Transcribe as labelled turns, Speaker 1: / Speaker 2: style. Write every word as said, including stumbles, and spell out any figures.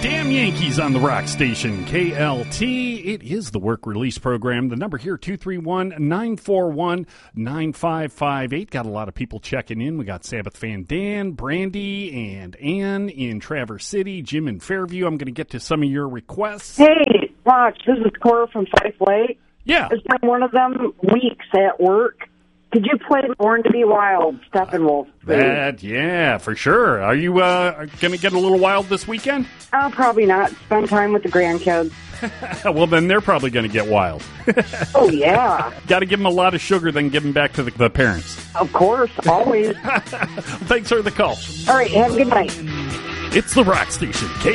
Speaker 1: Damn Yankees on the rock station, K L T. It is the work release program. The number here, two three one, nine four one, nine five five eight. Got a lot of people checking in. We got Sabbath fan Dan, Brandy, and Ann in Traverse City, Jim in Fairview. I'm going to get to some of your requests.
Speaker 2: Hey, watch, this is Cora from Fife Lake.
Speaker 1: Yeah.
Speaker 2: It's been one of them weeks at work. Could you play Born to be Wild, Steppenwolf, please?
Speaker 1: That, yeah, for sure. Are you uh, going to get a little wild this weekend?
Speaker 2: Uh, probably not. Spend time with the grandkids.
Speaker 1: Well, then they're probably going to get wild.
Speaker 2: Oh, yeah.
Speaker 1: Got to give them a lot of sugar, then give them back to the, the parents.
Speaker 2: Of course, always.
Speaker 1: Thanks for the call.
Speaker 2: All right, have a good night.
Speaker 1: It's the rock station, K